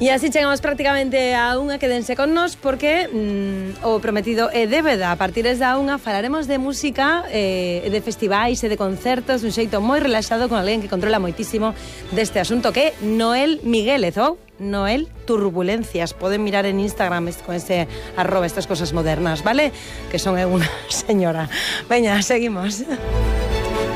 E así chegamos prácticamente a unha, quédense con nós porque o prometido é débeda. A partir da unha falaremos de música, de festivais e de concertos dun xeito moi relaxado con alguén que controla moitísimo deste asunto, que é Noel Miguélez, ou Noel Turbulencias. Poden mirar en Instagram con ese @ estas cosas modernas, vale? Que son unha señora. Veña, seguimos.